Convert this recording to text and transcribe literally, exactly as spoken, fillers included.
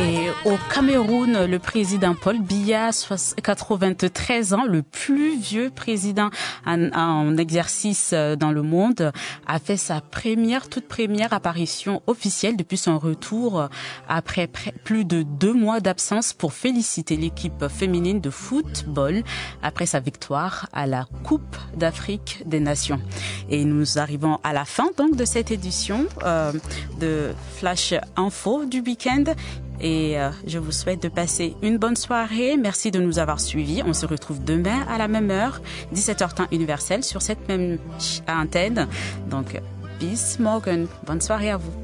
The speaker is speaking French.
Et au Cameroun, le président Paul Biya, quatre-vingt-treize ans, le plus vieux président en, en exercice dans le monde, a fait sa première, toute première apparition officielle depuis son retour après plus de deux mois d'absence pour féliciter l'équipe féminine de football après sa victoire à la Coupe d'Afrique des Nations. Et nous arrivons à la fin donc de cette édition euh, de Flash Info du week-end. Et euh, je vous souhaite de passer une bonne soirée. Merci de nous avoir suivis. On se retrouve demain à la même heure, dix-sept heures temps universel, sur cette même antenne. Donc, bis morgen. Bonne soirée à vous.